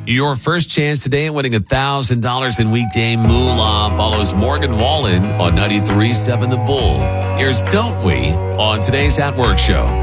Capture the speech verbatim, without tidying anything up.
Your first chance today at winning one thousand dollars in weekday moolah follows Morgan Wallen on ninety-three point seven The Bull. Here's Don't We on today's At Work Show.